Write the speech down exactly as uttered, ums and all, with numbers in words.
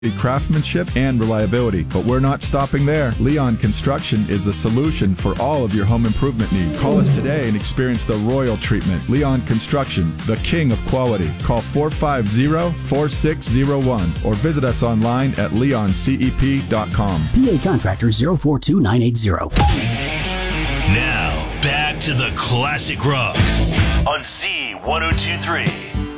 craftsmanship and reliability. But we're not stopping there. Leon Construction is the solution for all of your home improvement needs. Call us today and experience the royal treatment. Leon Construction, the king of quality. Call four five zero, four six zero one or visit us online at leon c e p dot com. P A Contractor zero four two nine eight zero. Now, back to the classic rock on Z one oh two three.